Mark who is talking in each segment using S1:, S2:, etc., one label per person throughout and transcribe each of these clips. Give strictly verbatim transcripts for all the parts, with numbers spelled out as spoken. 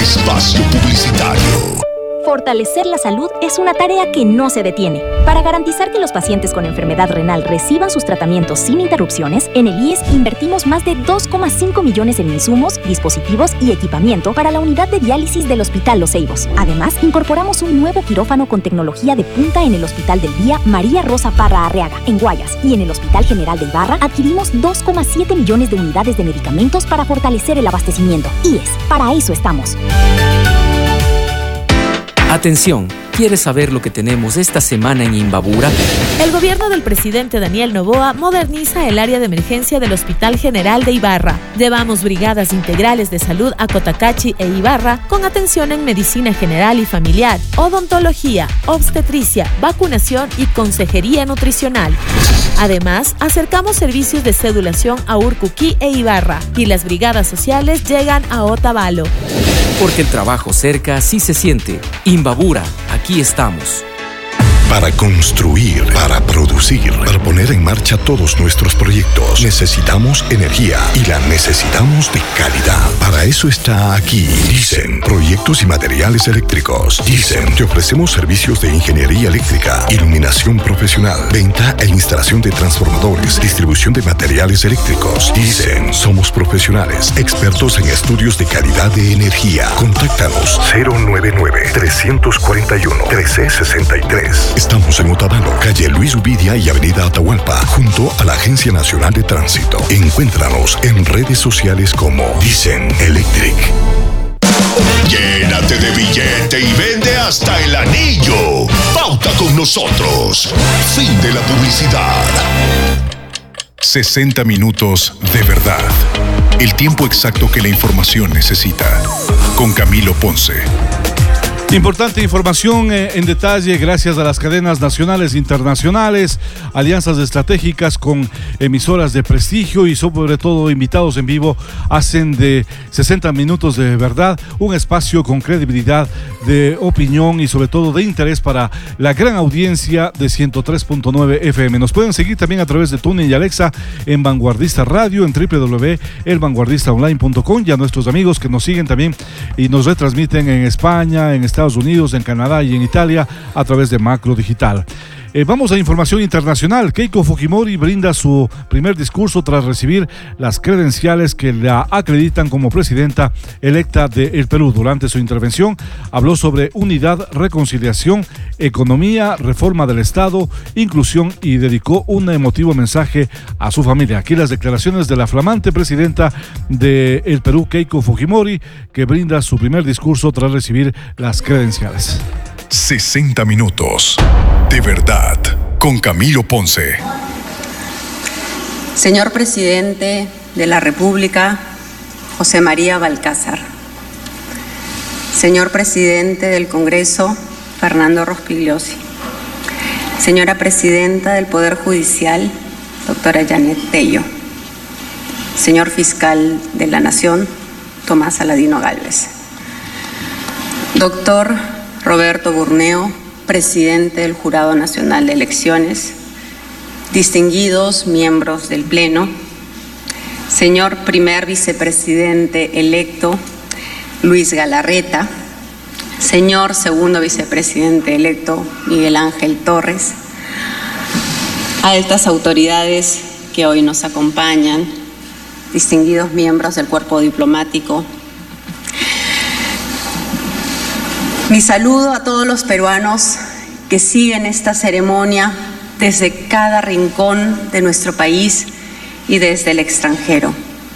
S1: Espacio Publicitario.
S2: Fortalecer la salud es una tarea que no se detiene. Para garantizar que los pacientes con enfermedad renal reciban sus tratamientos sin interrupciones, en el I E S invertimos más de dos coma cinco millones en insumos, dispositivos y equipamiento para la unidad de diálisis del Hospital Los Ceibos. Además, incorporamos un nuevo quirófano con tecnología de punta en el Hospital del Día María Rosa Parra Arriaga, en Guayas, y en el Hospital General de Ibarra adquirimos dos coma siete millones de unidades de medicamentos para fortalecer el abastecimiento. I E S, para eso estamos.
S3: Atención, ¿quieres saber lo que tenemos esta semana en Imbabura?
S4: El gobierno del presidente Daniel Noboa moderniza el área de emergencia del Hospital General de Ibarra. Llevamos brigadas integrales de salud a Cotacachi e Ibarra con atención en medicina general y familiar, odontología, obstetricia, vacunación y consejería nutricional. Además, acercamos servicios de cedulación a Urcuquí e Ibarra y las brigadas sociales llegan a Otavalo.
S3: Porque el trabajo cerca sí se siente. Imbabura, aquí estamos.
S1: Para construir, para producir, para poner en marcha todos nuestros proyectos, necesitamos energía y la necesitamos de calidad. Para eso está aquí Dicen Proyectos y Materiales Eléctricos. Dicen, te ofrecemos servicios de ingeniería eléctrica, iluminación profesional, venta e instalación de transformadores, distribución de materiales eléctricos. Dicen, somos profesionales, expertos en estudios de calidad de energía. Contáctanos cero nueve nueve, tres cuatro uno, uno tres seis tres. Estamos en Otavalo, calle Luis Ubidia y avenida Atahualpa, junto a la Agencia Nacional de Tránsito. Encuéntranos en redes sociales como Dicen Electric. Llénate de billete y vende hasta el anillo. Pauta con nosotros. Fin de la publicidad.
S5: sesenta minutos de verdad. El tiempo exacto que la información necesita. Con Camilo Ponce.
S6: Importante información eh, en detalle gracias a las cadenas nacionales e internacionales, alianzas estratégicas con emisoras de prestigio y sobre todo invitados en vivo hacen de sesenta minutos de verdad un espacio con credibilidad, de opinión y sobre todo de interés para la gran audiencia de ciento tres punto nueve F M. Nos pueden seguir también a través de TuneIn y Alexa en Vanguardista Radio, en doble u doble u doble u punto el vanguardista online punto com, y a nuestros amigos que nos siguen también y nos retransmiten en España, en Estados Unidos, en Canadá y en Italia a través de Macro Digital. Eh, vamos a información internacional. Keiko Fujimori brinda su primer discurso tras recibir las credenciales que la acreditan como presidenta electa del Perú. Durante su intervención habló sobre unidad, reconciliación, economía, reforma del Estado, inclusión y dedicó un emotivo mensaje a su familia. Aquí las declaraciones de la flamante presidenta del Perú, Keiko Fujimori, que brinda su primer discurso tras recibir las credenciales.
S5: sesenta minutos de verdad con Camilo Ponce.
S7: Señor Presidente de la República, José María Balcázar. Señor Presidente del Congreso, Fernando Rospigliosi. Señora Presidenta del Poder Judicial, doctora Janet Tello. Señor Fiscal de la Nación, Tomás Aladino Gálvez. Doctor Roberto Burneo, presidente del Jurado Nacional de Elecciones, distinguidos miembros del Pleno, señor primer vicepresidente electo Luis Galarreta, señor segundo vicepresidente electo Miguel Ángel Torres, altas autoridades que hoy nos acompañan, distinguidos miembros del cuerpo diplomático. Mi saludo a todos los peruanos que siguen esta ceremonia desde cada rincón de nuestro país y desde el extranjero.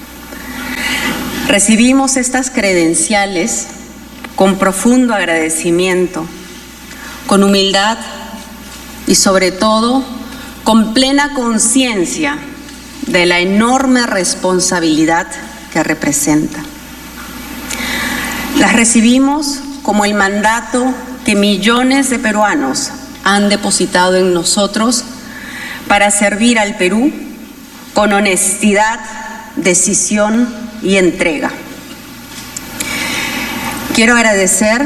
S7: Recibimos estas credenciales con profundo agradecimiento, con humildad y sobre todo con plena conciencia de la enorme responsabilidad que representa. Las recibimos como el mandato que millones de peruanos han depositado en nosotros para servir al Perú con honestidad, decisión y entrega. Quiero agradecer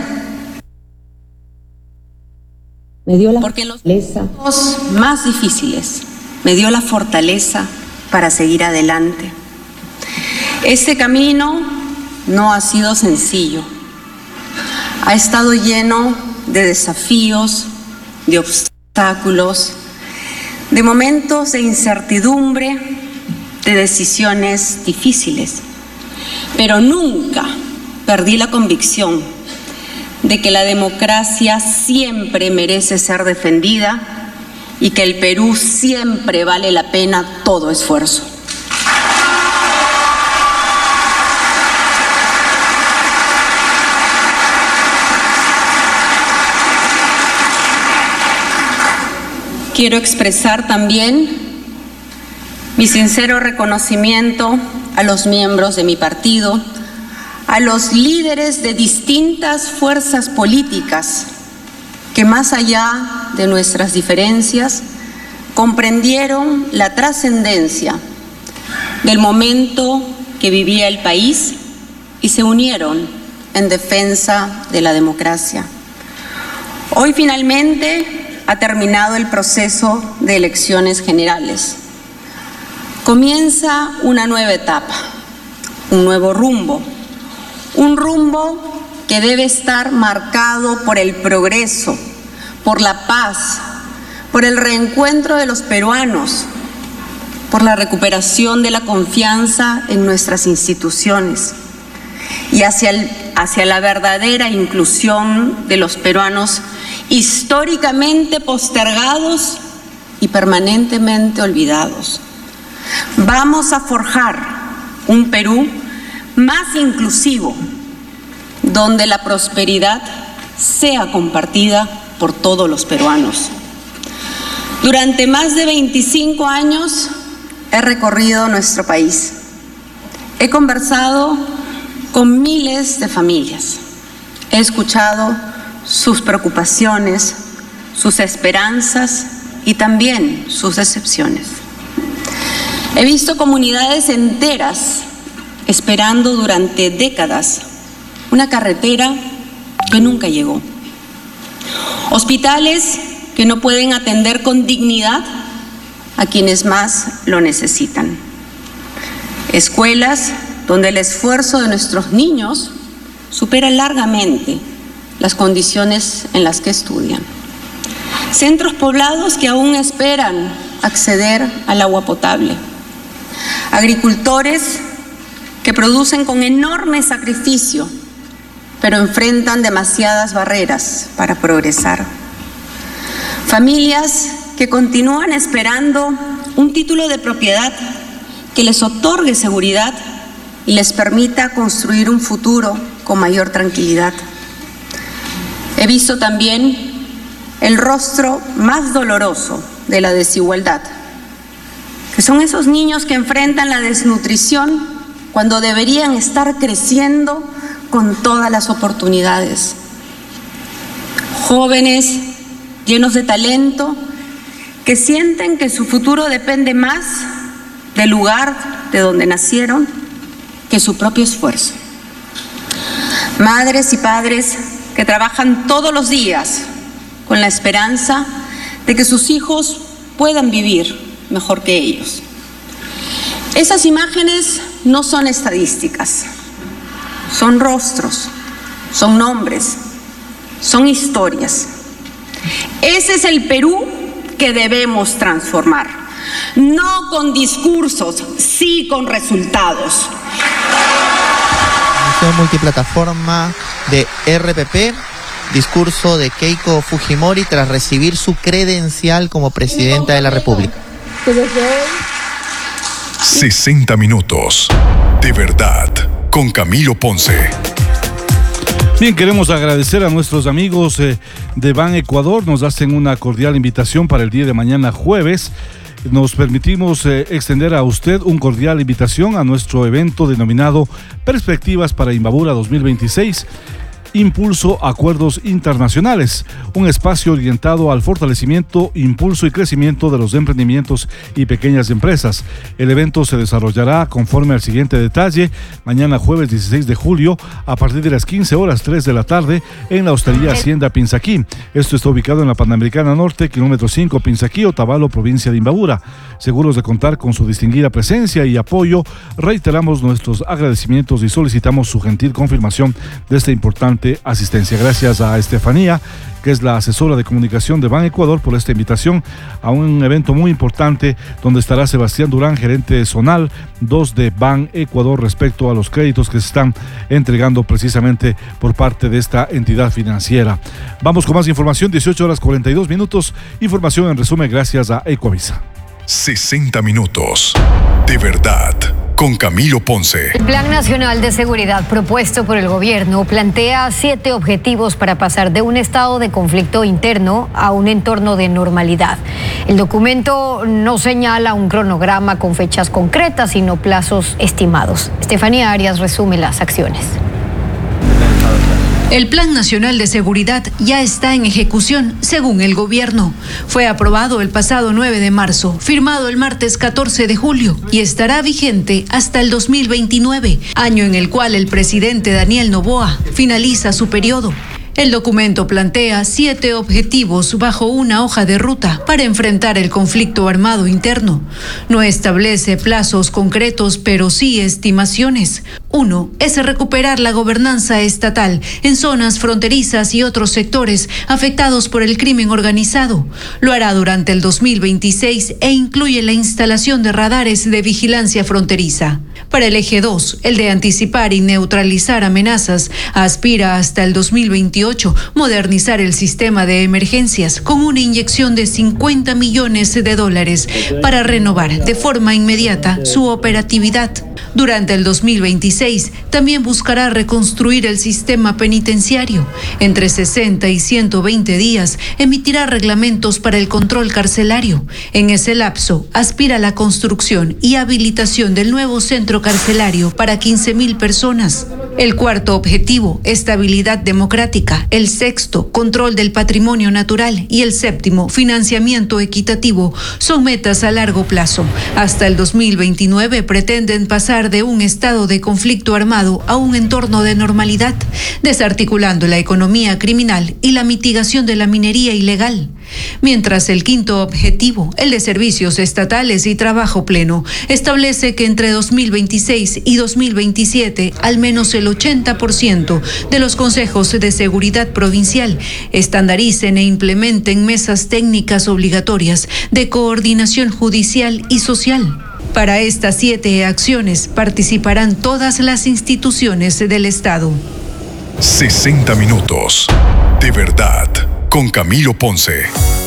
S7: me dio la porque en los momentos más difíciles me dio la fortaleza para seguir adelante. Este camino no ha sido sencillo, ha estado lleno de desafíos, de obstáculos, de momentos de incertidumbre, de decisiones difíciles. Pero nunca perdí la convicción de que la democracia siempre merece ser defendida y que el Perú siempre vale la pena todo esfuerzo. Quiero expresar también mi sincero reconocimiento a los miembros de mi partido, a los líderes de distintas fuerzas políticas que, más allá de nuestras diferencias, comprendieron la trascendencia del momento que vivía el país y se unieron en defensa de la democracia. Hoy finalmente ha terminado el proceso de elecciones generales. Comienza una nueva etapa, un nuevo rumbo. Un rumbo que debe estar marcado por el progreso, por la paz, por el reencuentro de los peruanos, por la recuperación de la confianza en nuestras instituciones y hacia, el, hacia la verdadera inclusión de los peruanos históricamente postergados y permanentemente olvidados. Vamos a forjar un Perú más inclusivo, donde la prosperidad sea compartida por todos los peruanos. Durante más de veinticinco años he recorrido nuestro país. He conversado con miles de familias. He escuchado sus preocupaciones, sus esperanzas y también sus decepciones. He visto comunidades enteras esperando durante décadas una carretera que nunca llegó. Hospitales que no pueden atender con dignidad a quienes más lo necesitan. Escuelas donde el esfuerzo de nuestros niños supera largamente las condiciones en las que estudian. Centros poblados que aún esperan acceder al agua potable. Agricultores que producen con enorme sacrificio, pero enfrentan demasiadas barreras para progresar. Familias que continúan esperando un título de propiedad que les otorgue seguridad y les permita construir un futuro con mayor tranquilidad. He visto también el rostro más doloroso de la desigualdad, que son esos niños que enfrentan la desnutrición cuando deberían estar creciendo con todas las oportunidades. Jóvenes llenos de talento que sienten que su futuro depende más del lugar de donde nacieron que su propio esfuerzo. Madres y padres que trabajan todos los días con la esperanza de que sus hijos puedan vivir mejor que ellos. Esas imágenes no son estadísticas, son rostros, son nombres, son historias. Ese es el Perú que debemos transformar, no con discursos, sí con resultados.
S8: Multiplataforma de R P P, discurso de Keiko Fujimori tras recibir su credencial como presidenta de la República.
S5: sesenta minutos de verdad con Camilo Ponce.
S6: Bien, queremos agradecer a nuestros amigos eh, de Ban Ecuador. Nos hacen una cordial invitación para el día de mañana jueves. Nos permitimos eh, extender a usted un cordial invitación a nuestro evento denominado Perspectivas para Imbabura dos mil veintiséis. Impulso Acuerdos Internacionales, un espacio orientado al fortalecimiento, impulso y crecimiento de los emprendimientos y pequeñas empresas. El evento se desarrollará conforme al siguiente detalle: mañana jueves dieciséis de julio a partir de las quince horas tres de la tarde en la Hostería Hacienda Pinzaquí. Esto está ubicado en la Panamericana Norte, kilómetro cinco, Pinzaquí, Otavalo, provincia de Imbabura. Seguros de contar con su distinguida presencia y apoyo, reiteramos nuestros agradecimientos y solicitamos su gentil confirmación de este importante importante asistencia. Gracias a Estefanía, que es la asesora de comunicación de Ban Ecuador, por esta invitación a un evento muy importante donde estará Sebastián Durán, gerente zonal dos de Ban Ecuador, respecto a los créditos que se están entregando precisamente por parte de esta entidad financiera. Vamos con más información, dieciocho horas cuarenta y dos minutos, información en resumen gracias a Ecoavisa.
S5: sesenta minutos de verdad con Camilo Ponce.
S9: El Plan Nacional de Seguridad propuesto por el gobierno plantea siete objetivos para pasar de un estado de conflicto interno a un entorno de normalidad. El documento no señala un cronograma con fechas concretas, sino plazos estimados. Estefanía Arias resume las acciones.
S10: El Plan Nacional de Seguridad ya está en ejecución, según el gobierno. Fue aprobado el pasado nueve de marzo, firmado el martes catorce de julio y estará vigente hasta el dos mil veintinueve, año en el cual el presidente Daniel Noboa finaliza su periodo. El documento plantea siete objetivos bajo una hoja de ruta para enfrentar el conflicto armado interno. No establece plazos concretos, pero sí estimaciones. Uno es recuperar la gobernanza estatal en zonas fronterizas y otros sectores afectados por el crimen organizado. Lo hará durante el dos mil veintiséis e incluye la instalación de radares de vigilancia fronteriza. Para el eje dos, el de anticipar y neutralizar amenazas, aspira hasta el dos mil veintiocho modernizar el sistema de emergencias con una inyección de cincuenta millones de dólares para renovar de forma inmediata su operatividad. Durante el dos mil veintiséis también buscará reconstruir el sistema penitenciario. Entre sesenta y ciento veinte días emitirá reglamentos para el control carcelario. En ese lapso aspira a la construcción y habilitación del nuevo centro carcelario para quince mil personas. El cuarto objetivo, estabilidad democrática. El sexto, control del patrimonio natural. Y el séptimo, financiamiento equitativo. Son metas a largo plazo. Hasta el dos mil veintinueve pretenden pasar de un estado de conflicto armado a un entorno de normalidad, desarticulando la economía criminal y la mitigación de la minería ilegal. Mientras el quinto objetivo, el de servicios estatales y trabajo pleno, establece que entre dos mil veintiséis y dos mil veintisiete al menos el ochenta por ciento de los consejos de seguridad provincial estandaricen e implementen mesas técnicas obligatorias de coordinación judicial y social. Para estas siete acciones participarán todas las instituciones del Estado.
S5: sesenta minutos de verdad con Camilo Ponce.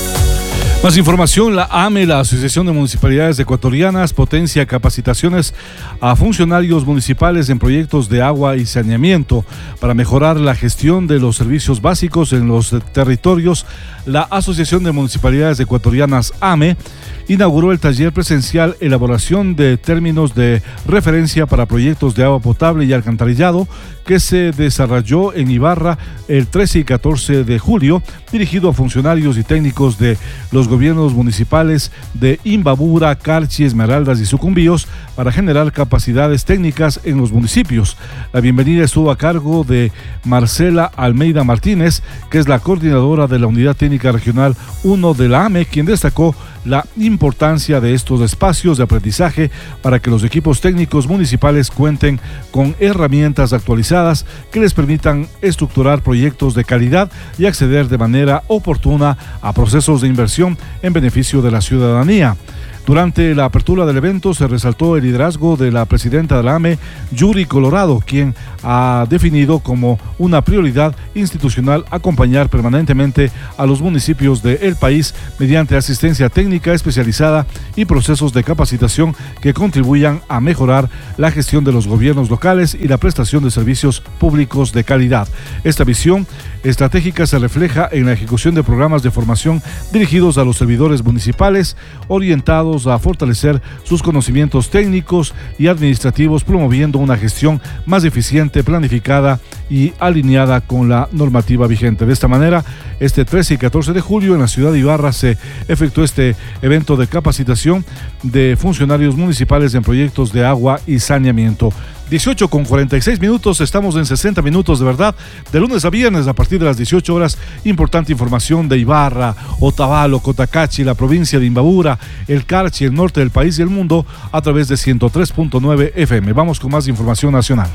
S6: Más información, la A M E, la Asociación de Municipalidades Ecuatorianas, potencia capacitaciones a funcionarios municipales en proyectos de agua y saneamiento para mejorar la gestión de los servicios básicos en los territorios. La Asociación de Municipalidades Ecuatorianas, A M E, inauguró el taller presencial Elaboración de términos de referencia para proyectos de agua potable y alcantarillado, que se desarrolló en Ibarra el trece y catorce de julio, dirigido a funcionarios y técnicos de los gobiernos municipales de Imbabura, Carchi, Esmeraldas y Sucumbíos para generar capacidades técnicas en los municipios. La bienvenida estuvo a cargo de Marcela Almeida Martínez, que es la coordinadora de la Unidad Técnica Regional uno de la A M E, quien destacó la importancia de estos espacios de aprendizaje para que los equipos técnicos municipales cuenten con herramientas actualizadas que les permitan estructurar proyectos de calidad y acceder de manera oportuna a procesos de inversión en beneficio de la ciudadanía. Durante la apertura del evento se resaltó el liderazgo de la presidenta de la A M E, Yuri Colorado, quien ha definido como una prioridad institucional acompañar permanentemente a los municipios del país mediante asistencia técnica especializada y procesos de capacitación que contribuyan a mejorar la gestión de los gobiernos locales y la prestación de servicios públicos de calidad. Esta visión estratégica se refleja en la ejecución de programas de formación dirigidos a los servidores municipales, orientados a fortalecer sus conocimientos técnicos y administrativos, promoviendo una gestión más eficiente, planificada y alineada con la normativa vigente. De esta manera, este trece y catorce de julio en la ciudad de Ibarra se efectuó este evento de capacitación de funcionarios municipales en proyectos de agua y saneamiento. dieciocho con cuarenta y seis minutos, estamos en sesenta minutos de verdad, de lunes a viernes a partir de las dieciocho horas. Importante información de Ibarra, Otavalo, Cotacachi, la provincia de Imbabura, el Carchi, el norte del país y el mundo a través de ciento tres punto nueve F M. Vamos con más información nacional.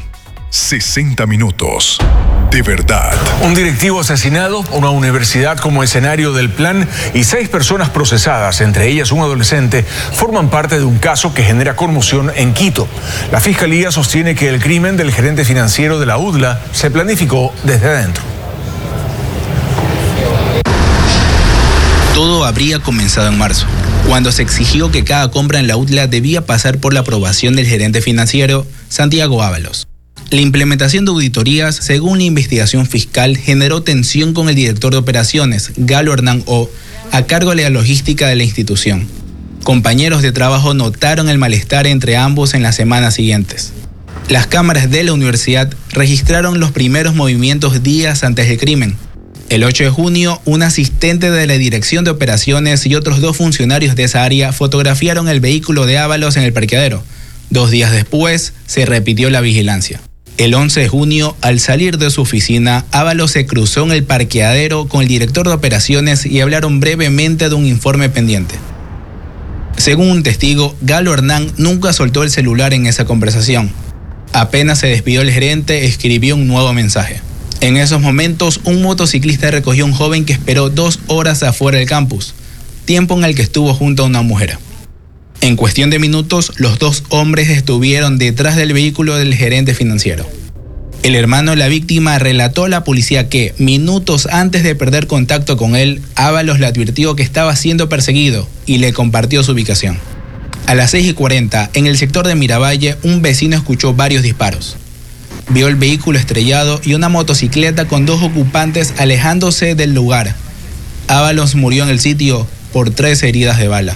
S5: sesenta minutos. De verdad.
S11: Un directivo asesinado, una universidad como escenario del plan y seis personas procesadas, entre ellas un adolescente, forman parte de un caso que genera conmoción en Quito. La Fiscalía sostiene que el crimen del gerente financiero de la U D L A se planificó desde adentro.
S12: Todo habría comenzado en marzo, cuando se exigió que cada compra en la U D L A debía pasar por la aprobación del gerente financiero, Santiago Ábalos. La implementación de auditorías, según la investigación fiscal, generó tensión con el director de operaciones, Galo Hernán O., a cargo de la logística de la institución. Compañeros de trabajo notaron el malestar entre ambos en las semanas siguientes. Las cámaras de la universidad registraron los primeros movimientos días antes del crimen. El ocho de junio, un asistente de la dirección de operaciones y otros dos funcionarios de esa área fotografiaron el vehículo de Ábalos en el parqueadero. Dos días después, se repitió la vigilancia. El once de junio, al salir de su oficina, Ábalos se cruzó en el parqueadero con el director de operaciones y hablaron brevemente de un informe pendiente. Según un testigo, Galo Hernán nunca soltó el celular en esa conversación. Apenas se despidió el gerente, escribió un nuevo mensaje. En esos momentos, un motociclista recogió a un joven que esperó dos horas afuera del campus, tiempo en el que estuvo junto a una mujer. En cuestión de minutos, los dos hombres estuvieron detrás del vehículo del gerente financiero. El hermano de la víctima relató a la policía que, minutos antes de perder contacto con él, Ábalos le advirtió que estaba siendo perseguido y le compartió su ubicación. A las seis y cuarenta, en el sector de Miravalle, un vecino escuchó varios disparos. Vio el vehículo estrellado y una motocicleta con dos ocupantes alejándose del lugar. Ábalos murió en el sitio por tres heridas de bala.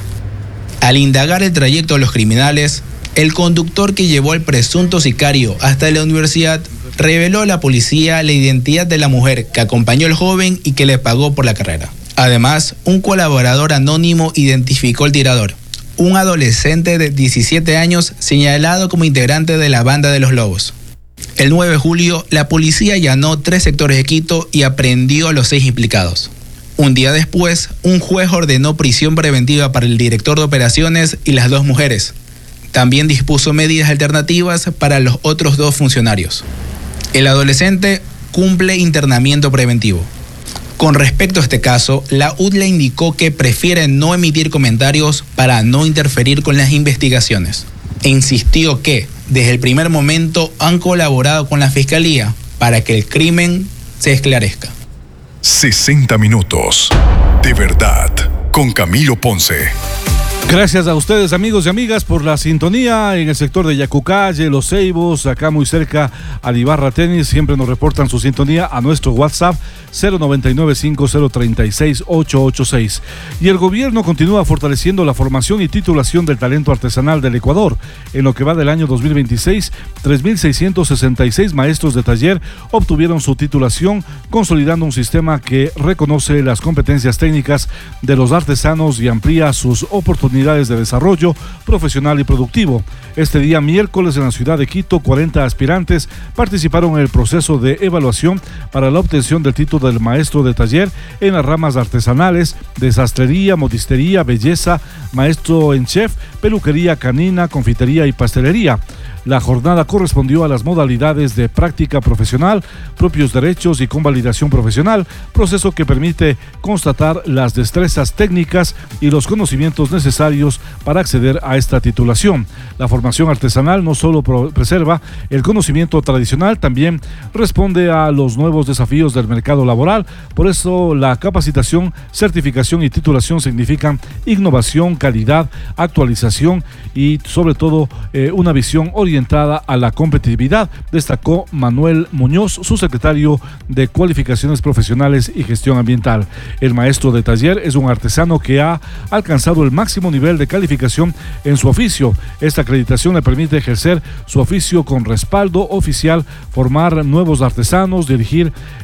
S12: Al indagar el trayecto de los criminales, el conductor que llevó al presunto sicario hasta la universidad reveló a la policía la identidad de la mujer que acompañó al joven y que le pagó por la carrera. Además, un colaborador anónimo identificó al tirador, un adolescente de diecisiete años señalado como integrante de la banda de los Lobos. El nueve de julio, la policía allanó tres sectores de Quito y aprehendió a los seis implicados. Un día después, un juez ordenó prisión preventiva para el director de operaciones y las dos mujeres. También dispuso medidas alternativas para los otros dos funcionarios. El adolescente cumple internamiento preventivo. Con respecto a este caso, la U D L A indicó que prefiere no emitir comentarios para no interferir con las investigaciones. E insistió que, desde el primer momento, han colaborado con la Fiscalía para que el crimen se esclarezca.
S5: sesenta minutos. De verdad. Con Camilo Ponce.
S6: Gracias a ustedes, amigos y amigas, por la sintonía en el sector de Yacucalle, Los Ceibos, acá muy cerca al Ibarra Tenis. Siempre nos reportan su sintonía a nuestro WhatsApp cero noventa y nueve, cinco cero treinta y seis, ochocientos ochenta y seis. Y el gobierno continúa fortaleciendo la formación y titulación del talento artesanal del Ecuador. En lo que va del año dos mil veintiséis, tres mil seiscientos sesenta y seis maestros de taller obtuvieron su titulación, consolidando un sistema que reconoce las competencias técnicas de los artesanos y amplía sus oportunidades de desarrollo profesional y productivo. Este día miércoles en la ciudad de Quito, cuarenta aspirantes participaron en el proceso de evaluación para la obtención del título del maestro de taller en las ramas artesanales de sastrería, modistería, belleza, maestro en chef, peluquería canina, confitería y pastelería. La jornada correspondió a las modalidades de práctica profesional, propios derechos y convalidación profesional, proceso que permite constatar las destrezas técnicas y los conocimientos necesarios para acceder a esta titulación. La formación artesanal no solo preserva el conocimiento tradicional, también responde a los nuevos desafíos del mercado laboral. Por eso la capacitación, certificación y titulación significan innovación, calidad, actualización y sobre todo eh, una visión orientada orientada a la competitividad, destacó Manuel Muñoz, subsecretario de Cualificaciones Profesionales y Gestión Ambiental. El maestro de taller es un artesano que ha alcanzado el máximo nivel de calificación en su oficio. Esta acreditación le permite ejercer su oficio con respaldo oficial, formar nuevos artesanos, dirigir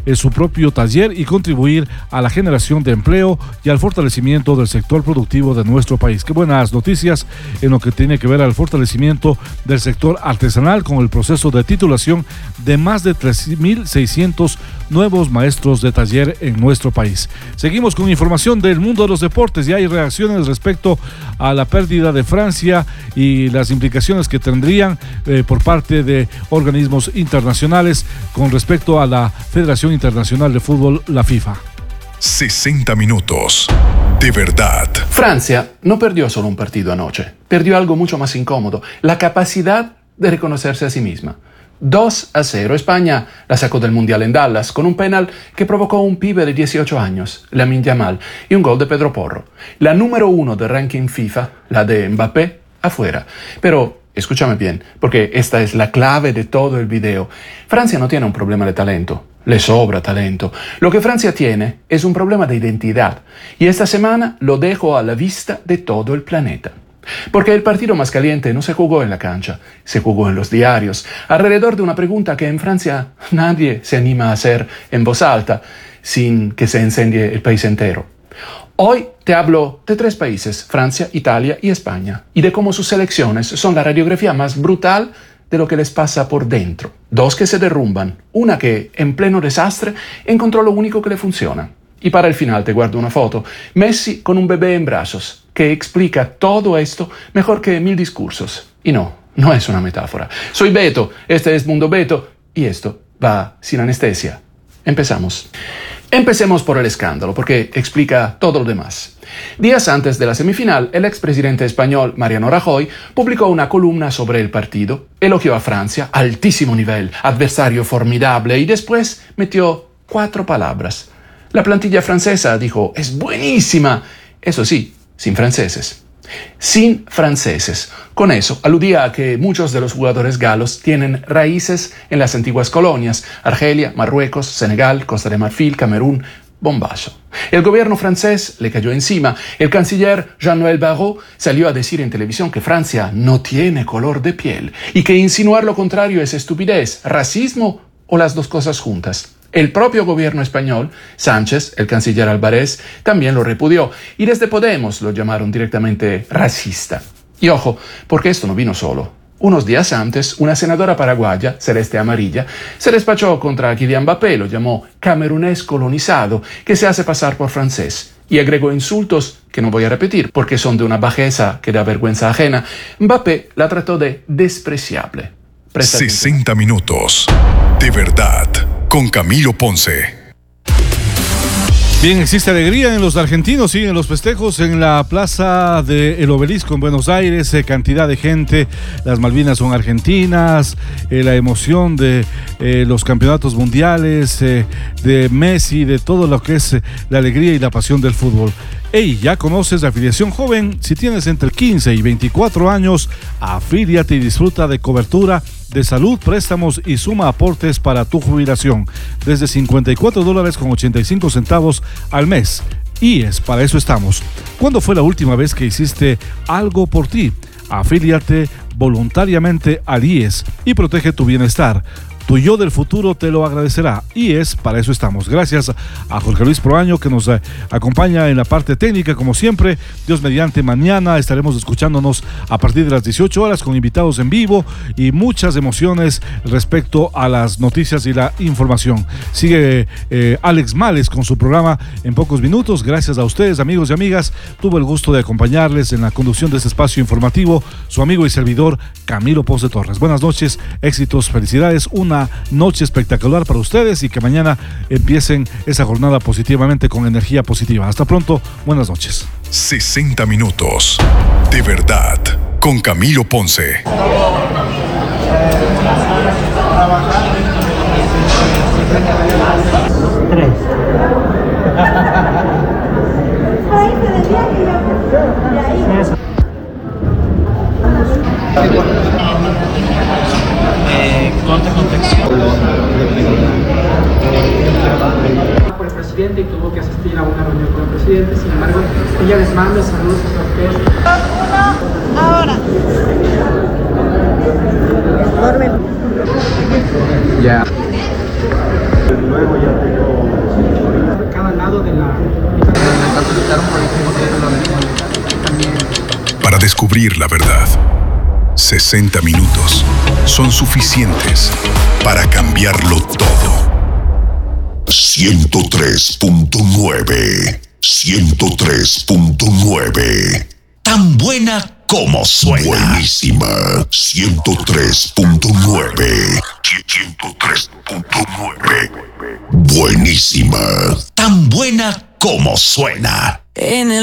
S6: eh, su propio taller y contribuir a la generación de empleo y al fortalecimiento del sector productivo de nuestro país. Qué buenas noticias en lo que tiene que ver al fortalecimiento del sector artesanal con el proceso de titulación de más de tres mil seiscientos nuevos maestros de taller en nuestro país. Seguimos con información del mundo de los deportes y hay reacciones respecto a la pérdida de Francia y las implicaciones que tendrían eh, por parte de organismos internacionales con respecto a la Federación Internacional de Fútbol, la FIFA.
S5: sesenta minutos de verdad.
S13: Francia no perdió solo un partido anoche, perdió algo mucho más incómodo, la capacidad de reconocerse a sí misma. dos a cero, España la sacó del Mundial en Dallas con un penal que provocó un pibe de dieciocho años, Lamine Yamal, y un gol de Pedro Porro. La número uno del ranking FIFA, la de Mbappé, afuera. Pero escúchame bien, porque esta es la clave de todo el video. Francia no tiene un problema de talento, le sobra talento. Lo que Francia tiene es un problema de identidad, y esta semana lo dejo a la vista de todo el planeta. Porque el partido más caliente no se jugó en la cancha, se jugó en los diarios, alrededor de una pregunta que en Francia nadie se anima a hacer en voz alta, sin que se incendie el país entero. Hoy te hablo de tres países, Francia, Italia y España, y de cómo sus elecciones son la radiografía más brutal de lo que les pasa por dentro. Dos que se derrumban, una que, en pleno desastre, encontró lo único que le funciona. Y para el final te guardo una foto, Messi con un bebé en brazos, que explica todo esto mejor que mil discursos. Y no, no es una metáfora. Soy Beto, este es Mundo Beto, y esto va sin anestesia. Empezamos. Empecemos por el escándalo, porque explica todo lo demás. Días antes de la semifinal, el expresidente español Mariano Rajoy publicó una columna sobre el partido, elogió a Francia, altísimo nivel, adversario formidable, y después metió cuatro palabras. La plantilla francesa, dijo, es buenísima. Eso sí, sin franceses. Sin franceses. Con eso aludía a que muchos de los jugadores galos tienen raíces en las antiguas colonias, Argelia, Marruecos, Senegal, Costa de Marfil, Camerún, bombazo. El gobierno francés le cayó encima. El canciller Jean-Noël Barrot salió a decir en televisión que Francia no tiene color de piel y que insinuar lo contrario es estupidez, racismo o las dos cosas juntas. El propio gobierno español, Sánchez, el canciller Álvarez, también lo repudió y desde Podemos lo llamaron directamente racista. Y ojo, porque esto no vino solo. Unos días antes, una senadora paraguaya, Celeste Amarilla, se despachó contra Kylian Mbappé, lo llamó camerunés colonizado, que se hace pasar por francés, y agregó insultos que no voy a repetir porque son de una bajeza que da vergüenza ajena. Mbappé la trató de despreciable. Presta
S5: sesenta minutos de verdad. Con Camilo Ponce.
S6: Bien, existe alegría en los argentinos, siguen los festejos en la plaza del Obelisco en Buenos Aires, eh, cantidad de gente, las Malvinas son argentinas, eh, la emoción de eh, los campeonatos mundiales, eh, de Messi, de todo lo que es eh, la alegría y la pasión del fútbol. Hey, ¿ya conoces la afiliación joven? Si tienes entre quince y veinticuatro años, afíliate y disfruta de cobertura de salud, préstamos y suma aportes para tu jubilación desde cincuenta y cuatro dólares con ochenta y cinco centavos al mes. I E S, para eso estamos. ¿Cuándo fue la última vez que hiciste algo por ti? Afíliate voluntariamente al I E S y protege tu bienestar. Tu yo del futuro te lo agradecerá. I E S, para eso estamos. Gracias a Jorge Luis Proaño, que nos eh, acompaña en la parte técnica, como siempre. Dios mediante, mañana estaremos escuchándonos a partir de las dieciocho horas con invitados en vivo y muchas emociones respecto a las noticias y la información. Sigue eh, Alex Males con su programa En Pocos Minutos. Gracias a ustedes, amigos y amigas. Tuve el gusto de acompañarles en la conducción de este espacio informativo, su amigo y servidor Camilo Ponce Torres. Buenas noches, éxitos, felicidades, una noche espectacular para ustedes y que mañana empiecen esa jornada positivamente con energía positiva. Hasta pronto, buenas noches.
S5: sesenta minutos de verdad con Camilo Ponce.
S14: Tres.
S15: Eh, corte contextual por el presidente y tuvo que asistir a una reunión con el presidente. Sin embargo, ella les manda saludos a ustedes.
S16: Ahora.
S15: Ya.
S16: Luego ya te
S5: descubrir la verdad. sesenta minutos son suficientes para cambiarlo todo.
S14: ciento tres punto nueve. ciento tres punto nueve. Tan buena como suena. Buenísima. ciento tres punto nueve. ciento tres punto nueve. Buenísima. Tan buena como suena. En el